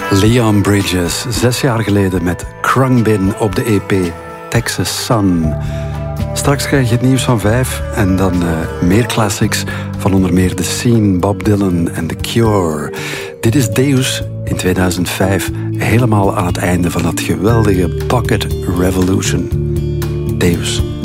Leon Bridges, 6 jaar geleden met Khruangbin op de EP Texas Sun. Straks krijg je het nieuws van 5 en dan meer classics van onder meer The Scene, Bob Dylan en The Cure. Dit is Deus in 2005, helemaal aan het einde van dat geweldige Pocket Revolution. Deus.